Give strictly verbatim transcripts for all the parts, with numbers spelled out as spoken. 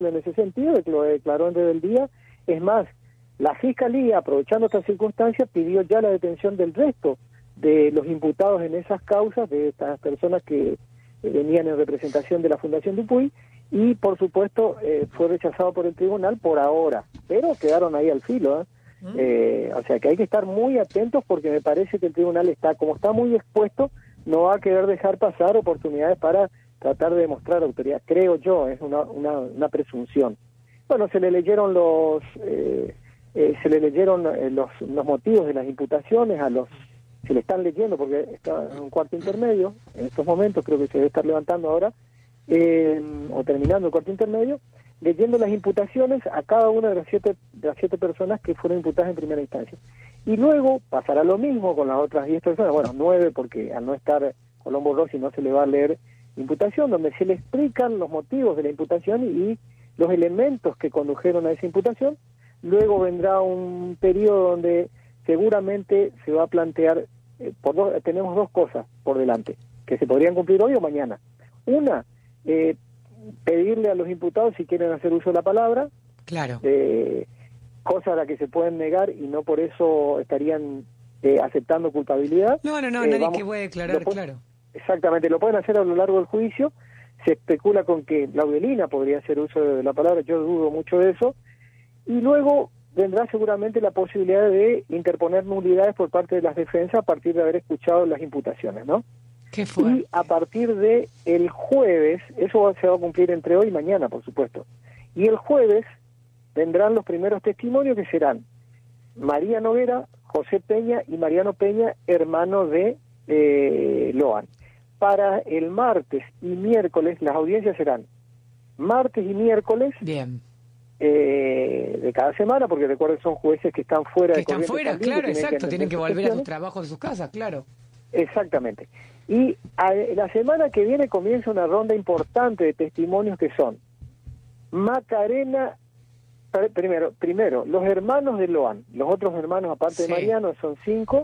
en ese sentido, de que lo declaró en rebeldía. Es más, la Fiscalía, aprovechando esta circunstancia, pidió ya la detención del resto de los imputados en esas causas, de estas personas que eh, venían en representación de la Fundación Dupuy, y por supuesto eh, fue rechazado por el tribunal por ahora, pero quedaron ahí al filo, ¿eh? Mm. Eh, o sea que hay que estar muy atentos, porque me parece que el tribunal está, como está muy expuesto, no va a querer dejar pasar oportunidades para tratar de demostrar autoridad, creo yo, es una, una, una presunción. Bueno, se le leyeron los eh, eh, se le leyeron eh, los, los motivos de las imputaciones, a los se le están leyendo porque está en un cuarto intermedio en estos momentos, creo que se debe estar levantando ahora, eh, o terminando el cuarto intermedio, leyendo las imputaciones a cada una de las siete de las siete personas que fueron imputadas en primera instancia. Y luego pasará lo mismo con las otras diez personas, bueno, nueve, porque al no estar Colombo Rossi no se le va a leer imputación, donde se le explican los motivos de la imputación y, y los elementos que condujeron a esa imputación. Luego vendrá un periodo donde seguramente se va a plantear, eh, por dos, tenemos dos cosas por delante, que se podrían cumplir hoy o mañana. Una, eh, pedirle a los imputados si quieren hacer uso de la palabra, claro, eh, cosa a la que se pueden negar y no por eso estarían eh, aceptando culpabilidad. No, no, no, eh, nadie vamos, que puede declarar, puede, claro. Exactamente, lo pueden hacer a lo largo del juicio. Se especula con que Laudelina podría hacer uso de la palabra, yo dudo mucho de eso, y luego vendrá seguramente la posibilidad de interponer nulidades por parte de las defensas a partir de haber escuchado las imputaciones, ¿no? Qué fuerte. Y a partir de el jueves, eso se va a cumplir entre hoy y mañana, por supuesto, y el jueves vendrán los primeros testimonios, que serán María Noguera, José Peña y Mariano Peña, hermano de eh, Loan. Para el martes y miércoles las audiencias serán martes y miércoles. Bien. Eh, de cada semana, porque recuerden, son jueces que están fuera que de están fuera, también, claro, tienen exacto, que tienen que volver cuestiones. a sus trabajos, a sus casas, claro. Exactamente. Y a, la semana que viene comienza una ronda importante de testimonios, que son Macarena, primero, primero los hermanos de Loan, los otros hermanos aparte sí. de Mariano, son cinco,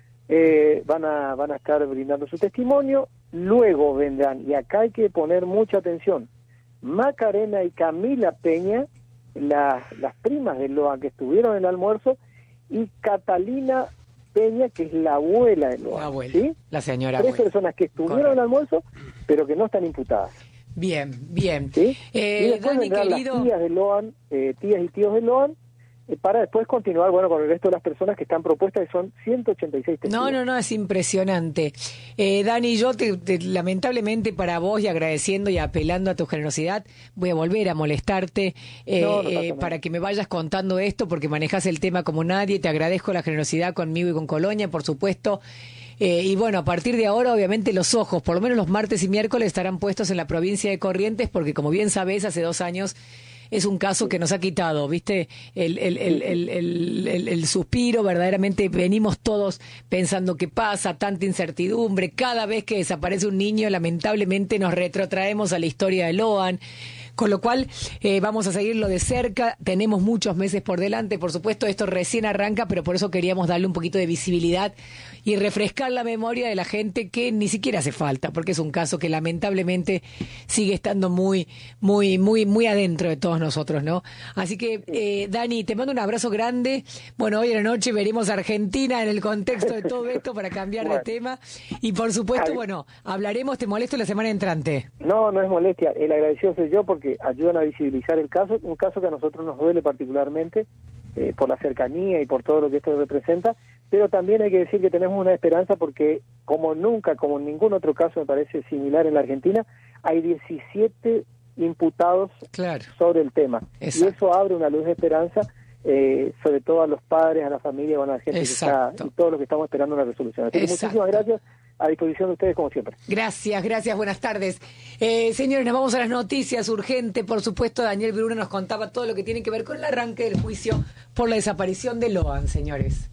eh, van a van a estar brindando su testimonio. Luego vendrán, y acá hay que poner mucha atención, Macarena y Camila Peña, las, las primas de Loan que estuvieron en el almuerzo, y Catalina Peña, que es la abuela de Loan. La abuela, ¿sí? la señora Tres abuela. personas que estuvieron Correcto. en el almuerzo, pero que no están imputadas. Bien, bien. ¿Sí? Eh, y después Dani, vendrán querido... las tías de Loan, eh, tías y tíos de Loan, eh, para después continuar, bueno, con el resto de las personas que están propuestas, que son ciento ochenta y seis testigos. No, no, no, es impresionante. Eh, Dani, yo te, te, lamentablemente para vos, y agradeciendo y apelando a tu generosidad, voy a volver a molestarte eh, no, no eh, para que me vayas contando esto, porque manejas el tema como nadie. Te agradezco la generosidad conmigo y con Colonia, por supuesto. Eh, y bueno, a partir de ahora, obviamente, los ojos, por lo menos los martes y miércoles, estarán puestos en la provincia de Corrientes, porque como bien sabés, hace dos años es un caso que nos ha quitado, ¿viste? El, el, el, el, el, el, el suspiro, verdaderamente venimos todos pensando qué pasa, tanta incertidumbre. Cada vez que desaparece un niño, lamentablemente nos retrotraemos a la historia de Loan. Con lo cual, eh, vamos a seguirlo de cerca. Tenemos muchos meses por delante. Por supuesto, esto recién arranca, pero por eso queríamos darle un poquito de visibilidad y refrescar la memoria de la gente, que ni siquiera hace falta, porque es un caso que lamentablemente sigue estando muy, muy, muy, muy adentro de todos nosotros, ¿no? Así que, eh, Dani, te mando un abrazo grande. Bueno, hoy en la noche veremos a Argentina en el contexto de todo esto para cambiar bueno. de tema. Y por supuesto, bueno, hablaremos, te molesto la semana entrante. No, no es molestia. El agradecido soy yo, porque que ayudan a visibilizar el caso, un caso que a nosotros nos duele particularmente eh, por la cercanía y por todo lo que esto representa, pero también hay que decir que tenemos una esperanza, porque como nunca, como en ningún otro caso me parece similar en la Argentina, hay diecisiete imputados claro. sobre el tema. Exacto. Y eso abre una luz de esperanza, eh, sobre todo a los padres, a la familia, bueno, a la gente Exacto. que está, y todos los que estamos esperando una resolución. Así que muchísimas gracias. A disposición de ustedes, como siempre. Gracias, gracias, buenas tardes. Eh, señores, nos vamos a las noticias urgentes. Por supuesto, Daniel Bruno nos contaba todo lo que tiene que ver con el arranque del juicio por la desaparición de Loan, señores.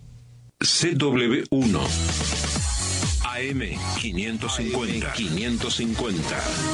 C W uno A M quinientos cincuenta. quinientos cincuenta.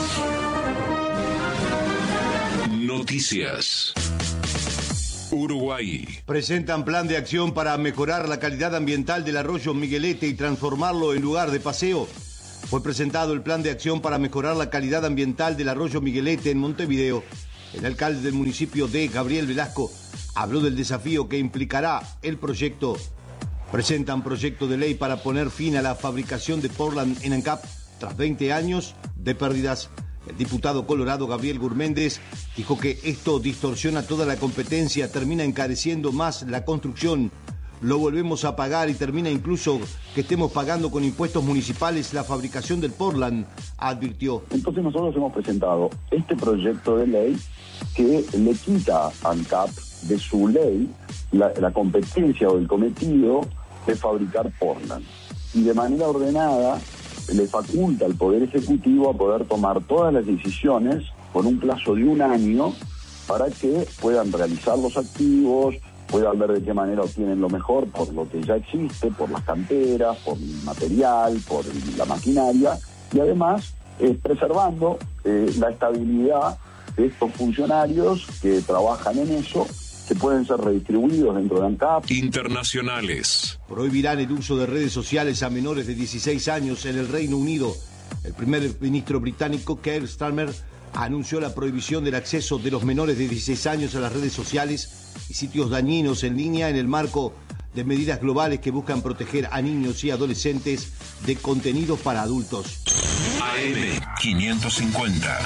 Noticias. Uruguay. Presentan plan de acción para mejorar la calidad ambiental del arroyo Miguelete y transformarlo en lugar de paseo. Fue presentado el plan de acción para mejorar la calidad ambiental del arroyo Miguelete en Montevideo. El alcalde del municipio de Gabriel Velasco habló del desafío que implicará el proyecto. Presentan proyecto de ley para poner fin a la fabricación de Portland en ANCAP tras veinte años de pérdidas. El diputado colorado Gabriel Gurméndez dijo que esto distorsiona toda la competencia, termina encareciendo más la construcción. Lo volvemos a pagar y termina incluso que estemos pagando con impuestos municipales la fabricación del Portland, advirtió. Entonces nosotros hemos presentado este proyecto de ley que le quita a ANCAP de su ley la, la competencia o el cometido de fabricar Portland. Y de manera ordenada le faculta al Poder Ejecutivo a poder tomar todas las decisiones con un plazo de un año para que puedan realizar los activos, puedan ver de qué manera obtienen lo mejor por lo que ya existe, por las canteras, por el material, por el, la maquinaria, y además eh, preservando eh, la estabilidad de estos funcionarios que trabajan en eso, que pueden ser redistribuidos dentro de ANCAP. Internacionales. Prohibirán el uso de redes sociales a menores de dieciséis años en el Reino Unido. El primer ministro británico, Keir Starmer, anunció la prohibición del acceso de los menores de dieciséis años a las redes sociales y sitios dañinos en línea en el marco de medidas globales que buscan proteger a niños y adolescentes de contenidos para adultos. A M quinientos cincuenta.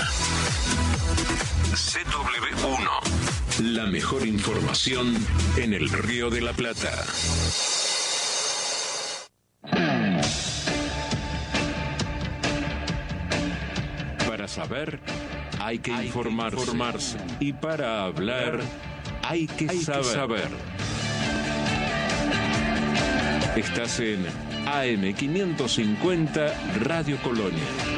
C W uno. La mejor información en el Río de la Plata. Para saber, hay que hay informarse. Que informarse. Y para hablar, hay que, hay saber. que saber. Estás en A M quinientos cincuenta Radio Colonia.